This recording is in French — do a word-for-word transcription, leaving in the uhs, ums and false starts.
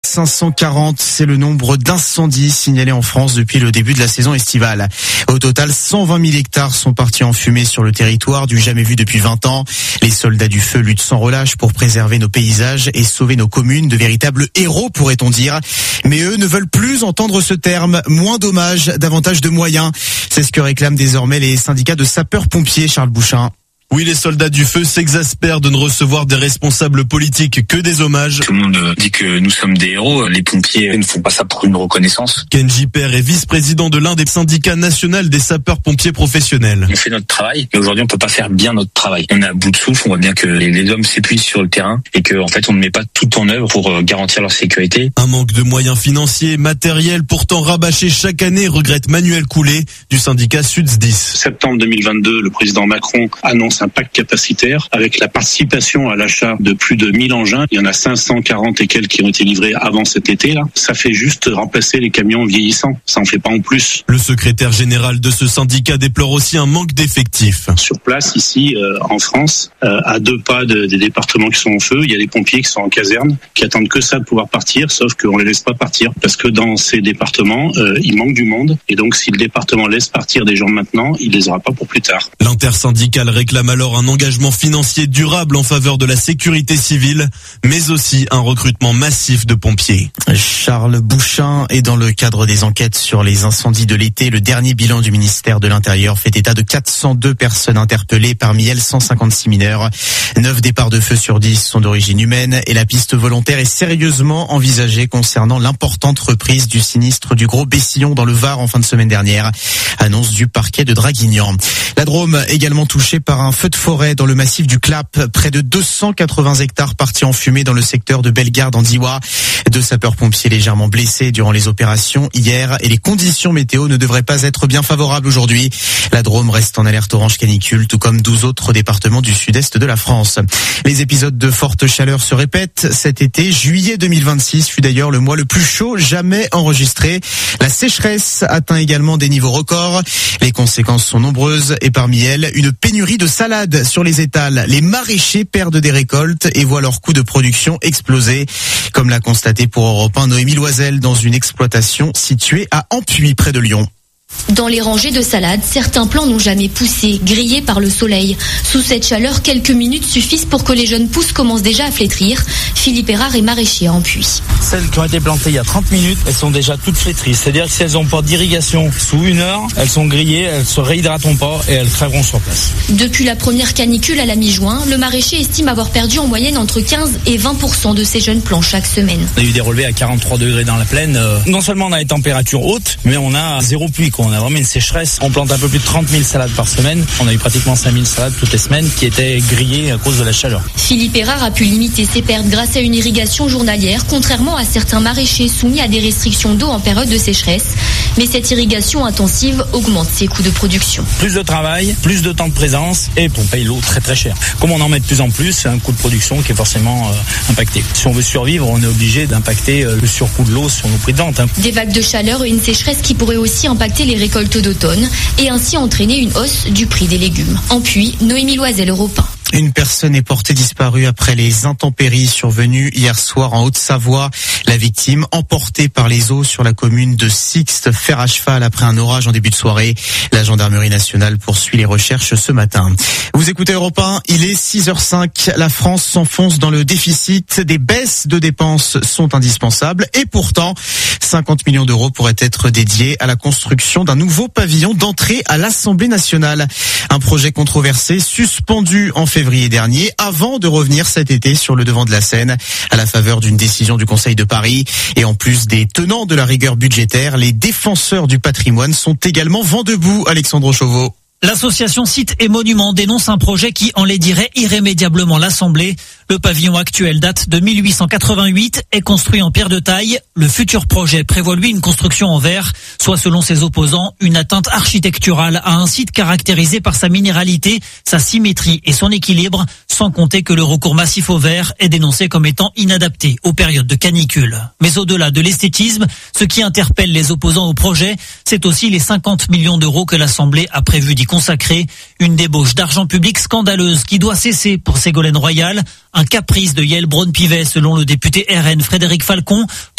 cinq cent quarante, c'est le nombre d'incendies signalés en France depuis le début de la saison estivale. Au total, cent vingt mille hectares sont partis en fumée sur le territoire, du jamais vu depuis vingt ans. Les soldats du feu luttent sans relâche pour préserver nos paysages et sauver nos communes, de véritables héros pourrait-on dire. Mais eux ne veulent plus entendre ce terme. Moins d'hommages, davantage de moyens. C'est ce que réclament désormais les syndicats de sapeurs-pompiers, Charles Bouchin. Oui, les soldats du feu s'exaspèrent de ne recevoir des responsables politiques que des hommages. Tout le monde dit que nous sommes des héros. Les pompiers ne font pas ça pour une reconnaissance. Kenji Père est vice-président de l'un des syndicats nationaux des sapeurs-pompiers professionnels. On fait notre travail, mais aujourd'hui on peut pas faire bien notre travail. On est à bout de souffle, on voit bien que les hommes s'épuisent sur le terrain et que en fait on ne met pas tout en œuvre pour garantir leur sécurité. Un manque de moyens financiers, matériels, pourtant rabâché chaque année, regrette Manuel Coulet du syndicat SUTSDIS. Septembre deux mille vingt-deux, le président Macron annonce un pacte capacitaire avec la participation à l'achat de plus de mille engins. Il y en a cinq cent quarante et quelques qui ont été livrés avant cet été là. Ça fait juste remplacer les camions vieillissants. Ça en fait pas en plus. Le secrétaire général de ce syndicat déplore aussi un manque d'effectifs. Sur place ici euh, en France, euh, à deux pas de, des départements qui sont en feu, il y a des pompiers qui sont en caserne, qui attendent que ça de pouvoir partir, sauf qu'on les laisse pas partir parce que dans ces départements, euh, il manque du monde et donc si le département laisse partir des gens maintenant, il les aura pas pour plus tard. L'intersyndicale réclame alors un engagement financier durable en faveur de la sécurité civile, mais aussi un recrutement massif de pompiers. Charles Bouchin est dans le cadre des enquêtes sur les incendies de l'été. Le dernier bilan du ministère de l'Intérieur fait état de quatre cent deux personnes interpellées, parmi elles cent cinquante-six mineurs. neuf départs de feu sur dix sont d'origine humaine et la piste volontaire est sérieusement envisagée concernant l'importante reprise du sinistre du Gros Bessillon dans le Var en fin de semaine dernière. Annonce du parquet de Draguignan. La Drôme également touchée par un feu de forêt dans le massif du Clap. Près de deux cent quatre-vingts hectares partis en fumée dans le secteur de Bellegarde en Diois. Deux sapeurs-pompiers légèrement blessés durant les opérations hier et les conditions météo ne devraient pas être bien favorables aujourd'hui. La Drôme reste en alerte orange canicule, tout comme douze autres départements du sud-est de la France. Les épisodes de forte chaleur se répètent cet été. Juillet deux mille vingt-six fut d'ailleurs le mois le plus chaud jamais enregistré. La sécheresse atteint également des niveaux records. Les conséquences sont nombreuses et parmi elles, une pénurie de salade sur les étals. Les maraîchers perdent des récoltes et voient leurs coûts de production exploser. Comme l'a constaté pour Europe un Noémie Loisel dans une exploitation située à Ampuis près de Lyon. Dans les rangées de salades, certains plants n'ont jamais poussé, grillés par le soleil. Sous cette chaleur, quelques minutes suffisent pour que les jeunes pousses commencent déjà à flétrir. Philippe Erard est maraîcher à Ampuis. Celles qui ont été plantées il y a trente minutes, elles sont déjà toutes flétries. C'est-à-dire que si elles n'ont pas d'irrigation sous une heure, elles sont grillées, elles se réhydrateront pas et elles crèveront sur place. Depuis la première canicule à la mi-juin, le maraîcher estime avoir perdu en moyenne entre quinze et vingt pour cent de ses jeunes plants chaque semaine. On a eu des relevés à quarante-trois degrés dans la plaine. Non seulement on a des températures hautes, mais on a zéro pluie. On a vraiment une sécheresse. On plante un peu plus de trente mille salades par semaine. On a eu pratiquement cinq mille salades toutes les semaines qui étaient grillées à cause de la chaleur. Philippe Erard a pu limiter ses pertes grâce à une irrigation journalière, contrairement à certains maraîchers soumis à des restrictions d'eau en période de sécheresse. Mais cette irrigation intensive augmente ses coûts de production. Plus de travail, plus de temps de présence et on paye l'eau très très cher. Comme on en met de plus en plus, c'est un coût de production qui est forcément euh, impacté. Si on veut survivre, on est obligé d'impacter euh, le surcoût de l'eau sur nos prix de vente. Hein. Des vagues de chaleur et une sécheresse qui pourraient aussi impacter les récoltes d'automne et ainsi entraîner une hausse du prix des légumes. Ampuis, Noémie Loisel, Europe un. Une personne est portée disparue après les intempéries survenues hier soir en Haute-Savoie. La victime, emportée par les eaux sur la commune de Sixte, fer à cheval après un orage en début de soirée. La gendarmerie nationale poursuit les recherches ce matin. Vous écoutez Europe un, il est six heures cinq. La France s'enfonce dans le déficit. Des baisses de dépenses sont indispensables et pourtant, cinquante millions d'euros pourraient être dédiés à la construction d'un nouveau pavillon d'entrée à l'Assemblée nationale. Un projet controversé, suspendu en février dernier, avant de revenir cet été sur le devant de la scène, à la faveur d'une décision du Conseil de Paris. Et en plus des tenants de la rigueur budgétaire, les défenseurs du patrimoine sont également vent debout. Alexandre Chauveau. L'association Sites et Monuments dénonce un projet qui enlaidirait irrémédiablement l'Assemblée. Le pavillon actuel date de mille huit cent quatre-vingt-huit, est construit en pierre de taille. Le futur projet prévoit lui une construction en verre, soit selon ses opposants, une atteinte architecturale à un site caractérisé par sa minéralité, sa symétrie et son équilibre, sans compter que le recours massif au verre est dénoncé comme étant inadapté aux périodes de canicule. Mais au-delà de l'esthétisme, ce qui interpelle les opposants au projet, c'est aussi les cinquante millions d'euros que l'Assemblée a prévu d'y consacrer. Une débauche d'argent public scandaleuse qui doit cesser pour Ségolène Royal. Un caprice de Yael Braun-Pivet selon le député R N Frédéric Falcon.